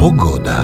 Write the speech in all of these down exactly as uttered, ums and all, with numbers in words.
Pogoda.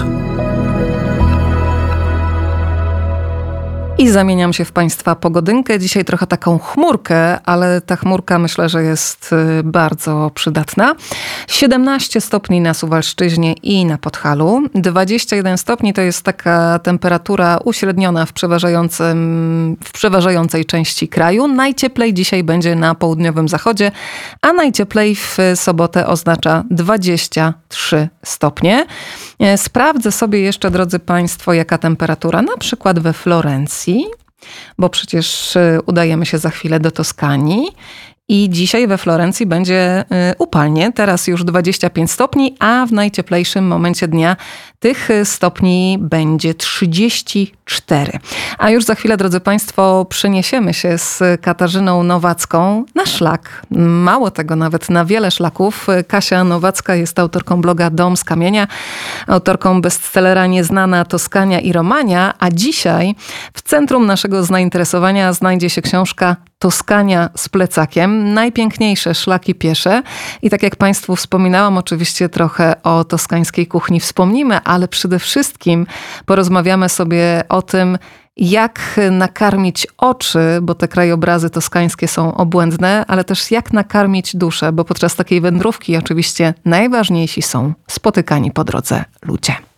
I zamieniam się w Państwa pogodynkę. Dzisiaj trochę taką chmurkę, ale ta chmurka myślę, że jest bardzo przydatna. siedemnaście stopni na Suwalszczyźnie i na Podhalu. dwadzieścia jeden stopni to jest taka temperatura uśredniona w, przeważającym, w przeważającej części kraju. Najcieplej dzisiaj będzie na południowym zachodzie, a najcieplej w sobotę oznacza dwadzieścia trzy stopnie. Sprawdzę sobie jeszcze, drodzy Państwo, jaka temperatura na przykład we Florencji, bo przecież udajemy się za chwilę do Toskanii i dzisiaj we Florencji będzie upalnie. Teraz już dwadzieścia pięć stopni, a w najcieplejszym momencie dnia tych stopni będzie trzydzieści cztery. A już za chwilę, drodzy Państwo, przeniesiemy się z Katarzyną Nowacką na szlak. Mało tego, nawet na wiele szlaków. Kasia Nowacka jest autorką bloga Dom z Kamienia, autorką bestsellera Nieznana Toskania i Romania, a dzisiaj w centrum naszego zainteresowania znajdzie się książka Toskania z plecakiem. Najpiękniejsze szlaki piesze. I tak jak Państwu wspominałam, oczywiście trochę o toskańskiej kuchni wspomnimy, ale przede wszystkim porozmawiamy sobie o tym, jak nakarmić oczy, bo te krajobrazy toskańskie są obłędne, ale też jak nakarmić duszę, bo podczas takiej wędrówki oczywiście najważniejsi są spotykani po drodze ludzie.